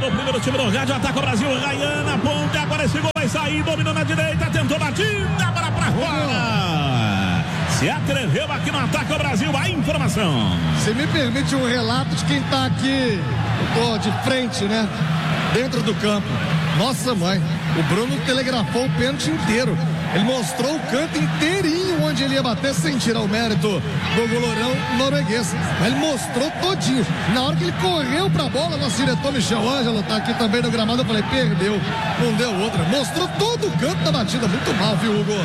do primeiro time do rádio. Ataca o Brasil. Ryan na ponta. Agora esse gol vai sair. Dominou na direita. Tentou batida. Bola pra fora. Se atreveu aqui no Ataca o Brasil. A informação. Se me permite um relato de quem tá aqui. Eu tô de frente, né? Dentro do campo. Nossa mãe. O Bruno telegrafou o pênalti inteiro. Ele mostrou o canto inteirinho onde ele ia bater sem tirar o mérito do goleirão norueguês. Mas ele mostrou todinho. Na hora que ele correu pra bola, nosso diretor Michel Ângelo tá aqui também no gramado. Eu falei, perdeu, não deu outra. Mostrou todo o canto da batida. Muito mal, viu, Hugo?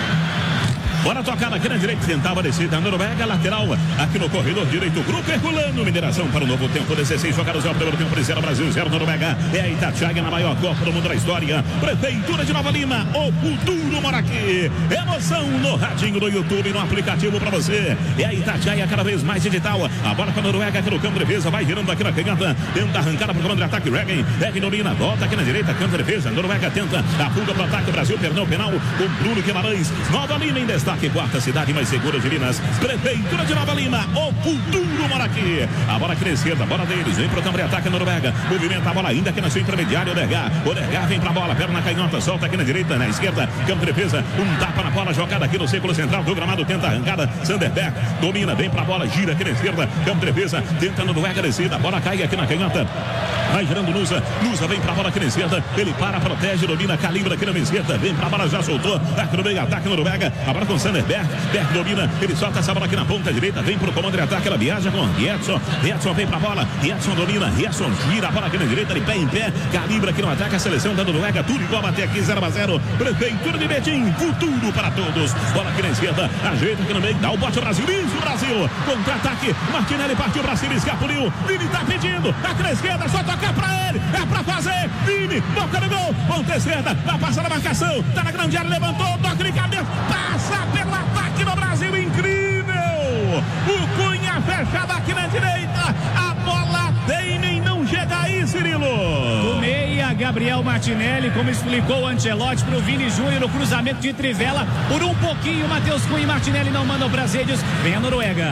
Bora tocar aqui na direita, tentava descer da Noruega, lateral, aqui no corredor direito, Grupo Herculano, Mineração para o novo tempo, 16 jogados, é o primeiro tempo de 0 Brasil, 0 Noruega, é a Itatiaia na maior Copa do Mundo da história, Prefeitura de Nova Lima, o futuro mora aqui, emoção no radinho do YouTube, no aplicativo para você, é a Itatiaia cada vez mais digital, a bola para a Noruega, aqui no campo de defesa, vai girando aqui na canhota, tenta arrancada para o comando de ataque, Regen domina, volta aqui na direita, campo de defesa, Noruega tenta, a fuga para o ataque, o Brasil perdeu o penal, com Bruno Guimarães, Nova Lima em destaque. Quarta cidade mais segura de Minas, Prefeitura de Nova Lima, o futuro mora aqui. A bola aqui na esquerda, bola deles, vem pro campo de ataque a Noruega, movimenta a bola ainda aqui na sua intermediária, Odegaard vem pra bola, perna canhota, solta aqui na direita, na esquerda, campo de defesa, um tapa na bola, jogada aqui no círculo central do gramado, tenta arrancada, Sanderberg, domina, vem pra bola, gira aqui na esquerda, campo de defesa, tenta a Noruega descida, a bola cai aqui na canhota, vai girando Nusa vem pra bola aqui na esquerda, ele para, protege, domina, calibra aqui na esquerda, vem pra bola, já soltou, aqui no meio, ataque Noruega, agora com Sanderberg, Berg domina, ele solta essa bola aqui na ponta direita, vem pro comando de ataque, ela viaja com Edson vem pra bola, Edson domina, Edson gira a bola aqui na direita, de pé em pé, calibra aqui no ataque, a seleção da Noruega, tudo igual a bater aqui, 0-0, Prefeitura de Betim, futuro para todos, bola aqui na esquerda, ajeita aqui no meio, dá o bote ao Brasil, isso Brasil, contra-ataque, Martinelli partiu pra cima, escapuliu, Vini tá pedindo, aqui na esquerda, só tocar pra ele, é pra fazer, Vini, boca no gol, ponta esquerda, vai passar a marcação, tá na grande área, levantou, toca de cabeça, passa pelo ataque no Brasil, incrível, o Cunha fechado aqui na direita, a bola tem, não chega aí, Cirilo. O meia, Gabriel Martinelli, como explicou o Ancelotti pro Vini Júnior, no cruzamento de trivela, por um pouquinho, Matheus Cunha e Martinelli não mandam para as redes, vem a Noruega.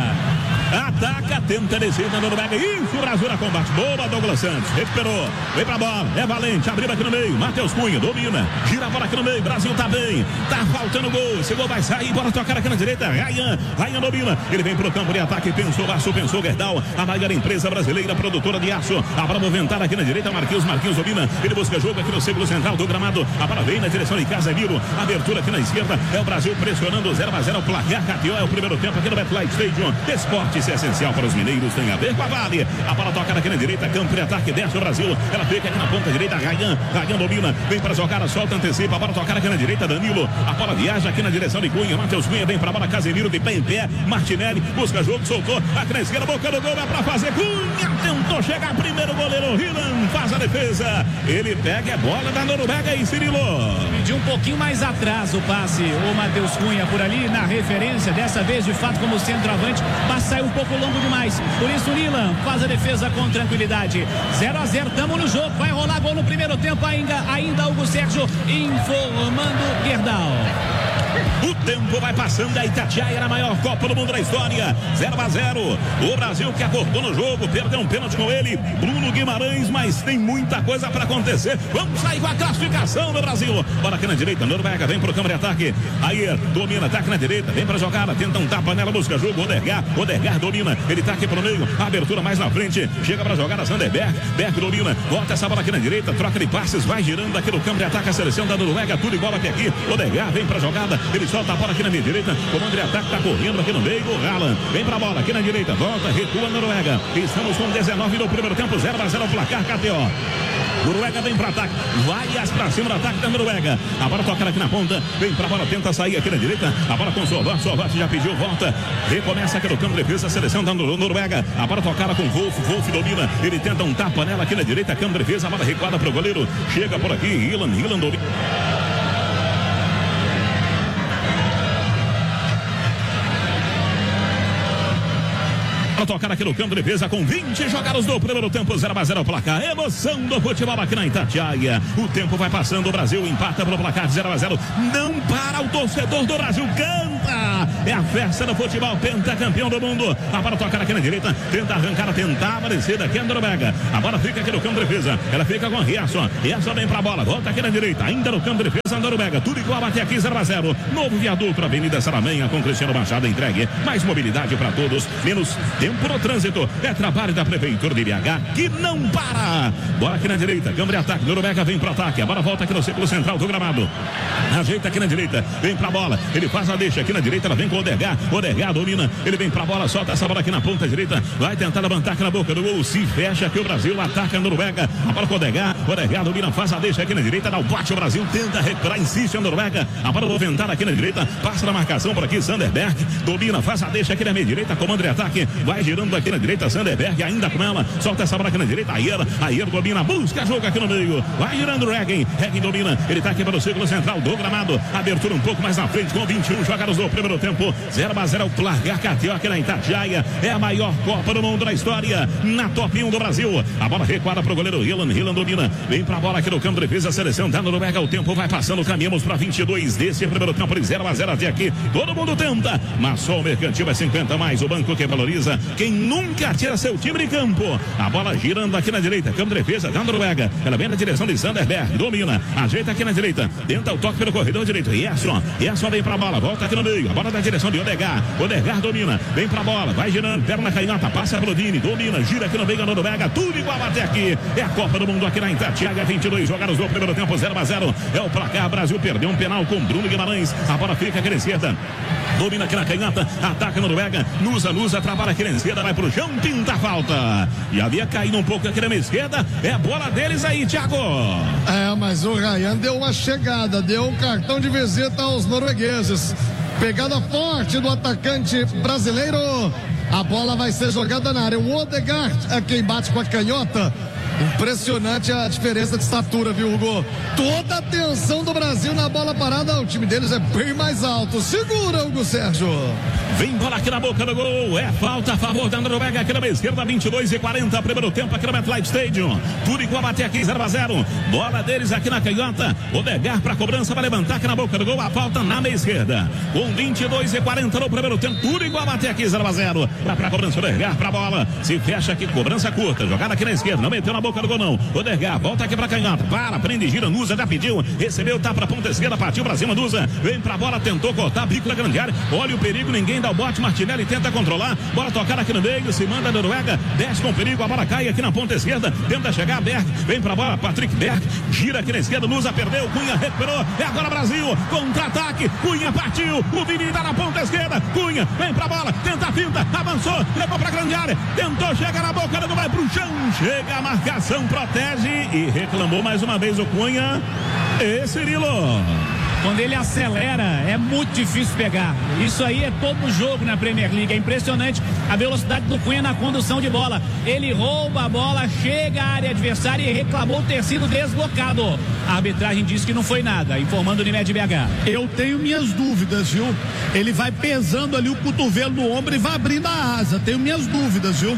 Ataca, tenta descer na Noruega. Isso, o Brasil na combate. Boa, Douglas Santos. Recuperou. Vem pra bola. É valente. Abriu aqui no meio. Matheus Cunha domina. Gira a bola aqui no meio. Brasil tá bem. Tá faltando gol. Esse gol vai sair. Bora tocar aqui na direita. Ryan domina. Ele vem pro campo de ataque. Pensou Gerdau. A maior empresa brasileira produtora de aço. A bola movimentada aqui na direita. Marquinhos domina. Ele busca jogo aqui no círculo central do gramado. A bola vem na direção de Casemiro. Abertura aqui na esquerda. É o Brasil pressionando 0-0. O placar cateou. É o primeiro tempo aqui no MetLife Stadium. Esporte. Isso é essencial para os mineiros, tem a ver com a Vale. A bola toca aqui na direita, campo de ataque, desce o Brasil. Ela fica aqui na ponta direita, Ryan domina, vem para jogar, solta, antecipa. A bola toca aqui na direita, Danilo. A bola viaja aqui na direção de Cunha. Matheus Cunha vem para a bola, Casemiro de pé em pé. Martinelli busca jogo, soltou. Aqui na esquerda, boca do gol, é para fazer. Cunha tentou chegar primeiro, goleiro Rilan faz a defesa. Ele pega a bola da Noruega e Cirilo. Pediu um pouquinho mais atrás o passe, o Matheus Cunha por ali na referência. Dessa vez, de fato, como centroavante, mas saiu um pouco longo demais. Por isso, Lilan faz a defesa com tranquilidade. 0-0, tamo no jogo. Vai rolar gol no primeiro tempo ainda Hugo Sérgio informando Gerdau. O tempo vai passando, a Itatiaia na maior Copa do Mundo da história, 0-0. O Brasil que acordou no jogo, perdeu um pênalti com ele, Bruno Guimarães, mas tem muita coisa para acontecer. Vamos sair com a classificação do Brasil. Bola aqui na direita, Noruega vem pro campo de ataque. Aí domina, ataque na direita, vem pra jogada, tenta um tapa nela, busca jogo, Odegaard domina, ele tá aqui pro meio, abertura mais na frente, chega pra jogada, Sanderberg, Berg domina, volta essa bola aqui na direita, troca de passes, vai girando aqui no campo de ataque a seleção da Noruega, tudo igual até aqui. Odegaard vem pra jogada, ele solta a bola aqui na minha direita, comando de ataque tá correndo aqui no meio, o Haaland vem pra bola aqui na direita, volta, recua a Noruega. Estamos com 19 no primeiro tempo, 0-0 o placar, KTO. Noruega vem para ataque, vai pra cima do ataque da Noruega. A bola toca aqui na ponta, vem pra bola, tenta sair aqui na direita. A bola com o Solvat já pediu volta. Recomeça aqui no campo de defesa, a seleção da Noruega. A bola tocada com Wolf domina. Ele tenta um tapa nela aqui na direita, campo de defesa. A bola recuada pro goleiro. Chega por aqui, Rilan domina. Tocar aqui no campo de defesa com 20 jogados do primeiro tempo, 0-0 o placar. Emoção do futebol aqui na Itatiaia. O tempo vai passando, o Brasil empata pelo placar 0-0. Não para o torcedor do Brasil, canta Penta. É a festa do futebol, Penta campeão do mundo. A bola toca aqui na direita, tenta arrancar, tentar aparecer aqui a Noruega. A bola fica aqui no campo de defesa, ela fica com Riasson. Riasson vem pra bola, volta aqui na direita, ainda no campo de defesa a Noruega. Tudo igual até aqui 0-0. Novo viaduto, Avenida Saramenha com Cristiano Machado entregue. Mais mobilidade para todos, menos tempo no trânsito. É trabalho da Prefeitura de BH que não para. Bola aqui na direita, câmbio de ataque, Noruega vem pro ataque. A bola volta aqui no círculo central do gramado. Ajeita aqui na direita, vem pra bola. Ele faz a deixa aqui na direita, ela vem com o Odegaard. Odegaard domina, ele vem pra bola, solta essa bola aqui na ponta direita. Vai tentar levantar aqui na boca do gol. Se fecha aqui o Brasil, ataca a Noruega. A bola com o Odegaard. Odegaard domina, faz a deixa aqui na direita, dá o bate o Brasil, tenta recuperar, insiste a Noruega. A bola movimentada aqui na direita, passa na marcação por aqui, Sanderberg domina, faz a deixa aqui na meia direita, comando de ataque, vai girando aqui na direita, Sanderberg ainda com ela, solta essa bola aqui na direita, Ayer domina, busca jogo aqui no meio, vai girando o Regin domina, ele tá aqui para o círculo central do gramado, abertura um pouco mais na frente com 21 jogados no primeiro tempo, 0-0 o placar carioca na Itatiaia, é a maior Copa do Mundo da história, na top 1 do Brasil, a bola recuada pro goleiro Hillan domina, vem pra bola aqui no campo de defesa, a seleção da Noruega, o tempo vai passando, caminhamos para 22 desse primeiro tempo, de 0-0 até aqui, todo mundo tenta, mas só o Mercantil é 50 mais, o banco que valoriza, quem nunca tira seu time de campo, a bola girando aqui na direita, campo de defesa da Noruega, ela vem na direção de Sanderberg, domina, ajeita aqui na direita, tenta o toque pelo corredor direito, Yerson vem pra bola, volta aqui no meio, a bola na direção de Odegaard domina, vem pra bola, vai girando, perna canhota, passa pro Dini, domina, gira aqui no meio da Noruega, tudo igual até aqui, é a Copa do Mundo aqui na Itatiaia, 22 jogados no primeiro tempo, 0-0, é o placar, Brasil perdeu um penal com Bruno Guimarães, a bola fica aqui na esquerda, domina aqui na canhota, ataca a Noruega, Nusa, trabalha aqui na esquerda, vai pro chão, pinta a falta, e havia caído um pouco aqui na minha esquerda, é a bola deles aí, Thiago. Mas o Ryan deu uma chegada, deu um cartão de visita aos noruegueses, pegada forte do atacante brasileiro, a bola vai ser jogada na área, o Odegaard é quem bate com a canhota. Impressionante a diferença de estatura, viu, Hugo? Toda a atenção do Brasil na bola parada, o time deles é bem mais alto. Segura, Hugo Sérgio. Vem bola aqui na boca do gol, é falta a favor da Noruega aqui na meia esquerda, 22:40, primeiro tempo aqui no MetLife Stadium. Tudo igual até aqui, 0-0. Bola deles aqui na canhota, Odegaard pra cobrança, vai levantar aqui na boca do gol, a falta na meia esquerda. Com 22:40 no primeiro tempo, tudo igual até aqui, 0-0. Vai pra cobrança, Odegaard pra bola, se fecha aqui, cobrança curta, jogada aqui na esquerda, não meteu na boca do gol não. Odegaard volta aqui pra canhota, prende, gira, Nusa já pediu, recebeu, tá pra ponta esquerda, partiu pra cima, Nusa, vem pra bola, tentou cortar, bico da grande área, olha o perigo, ninguém dá o bote, Martinelli tenta controlar, bola tocada aqui no meio, se manda a Noruega, desce com perigo, a bola cai aqui na ponta esquerda, tenta chegar, Berg, vem pra bola, Patrick Berg, gira aqui na esquerda, Nusa perdeu, Cunha recuperou, é agora Brasil, contra-ataque, Cunha partiu, o Vini tá na ponta esquerda, Cunha, vem pra bola, tenta a finta, avançou, levou pra grande área, tentou chegar na boca, não vai pro chão, chega a marcação, protege e reclamou mais uma vez o Cunha, Cirilo. Quando ele acelera, é muito difícil pegar. Isso aí é todo jogo na Premier League. É impressionante a velocidade do Cunha na condução de bola. Ele rouba a bola, chega à área adversária e reclamou ter sido deslocado. A arbitragem disse que não foi nada, informando o Unimed BH. Eu tenho minhas dúvidas, viu? Ele vai pesando ali o cotovelo do ombro e vai abrindo a asa. Tenho minhas dúvidas, viu?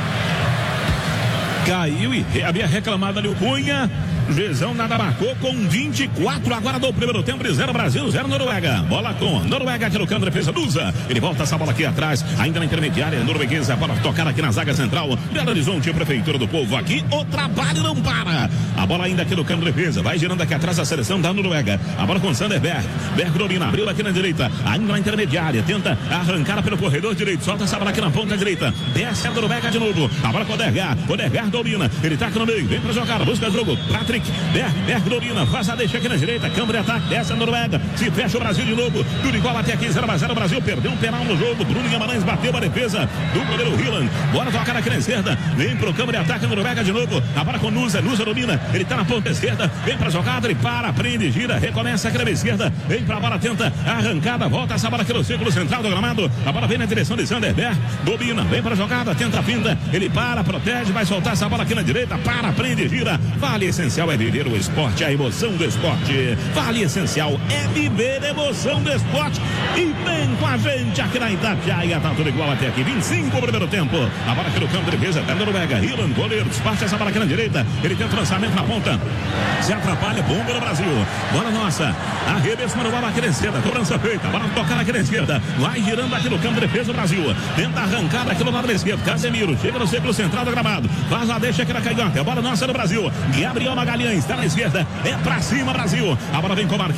Caiu e havia reclamado ali o Cunha. Gesão nada marcou com 24 agora do primeiro tempo de 0 Brasil, 0 Noruega. Bola com Noruega aqui no campo de defesa, Nusa. Ele volta essa bola aqui atrás, ainda na intermediária norueguesa, bola tocada aqui na zaga central. Belo Horizonte, Prefeitura do Povo, aqui o trabalho não para. A bola ainda aqui no campo de defesa, vai girando aqui atrás a seleção da Noruega. A bola com Sanderberg, Berg domina, abriu aqui na direita, ainda na intermediária, tenta arrancar pelo corredor direito, solta essa bola aqui na ponta direita, desce a Noruega de novo. A bola com Odegaard domina, ele tá aqui no meio, vem pra jogar, busca jogo, Patrick Berg domina, faz a deixa aqui na direita, câmbio de ataque, dessa Noruega, se fecha o Brasil de novo, tudo igual até aqui, 0-0, o Brasil perdeu um penal no jogo, Bruno Guimarães bateu a defesa do goleiro Hillan, bora tocar aqui na esquerda, vem pro câmbio de ataque a Noruega de novo, a bola com Nusa domina, ele tá na ponta esquerda, vem pra jogada, ele prende, gira, recomeça aqui na esquerda, vem pra bola, tenta arrancada, volta essa bola aqui no círculo central do gramado, a bola vem na direção de Sanderberg, domina, vem pra jogada, tenta a finta, ele protege, vai soltar essa bola aqui na direita, prende, gira, vale essencial. Essencial é viver o esporte, a emoção do esporte. Vale Essencial é viver a emoção do esporte. E vem com a gente aqui na Itatiaia. Tá tudo igual até aqui. 25 o primeiro tempo. A bola aqui no campo de defesa da Noruega. Ilan, goleiro, desparte essa bola aqui na direita. Ele tenta o lançamento na ponta. Se atrapalha, bomba no Brasil. Bola nossa. Arremesso para o bola aqui na esquerda. Cobrança feita. Bola tocada aqui na esquerda. Vai girando aqui no campo de defesa do Brasil. Tenta arrancar aqui no lado da esquerda. Casemiro chega no círculo central do gramado. Faz a deixa aqui na canhota. A bola nossa do Brasil. Gabriel Magalhães está na esquerda. É pra cima, Brasil. A bola vem com o Marquinhos.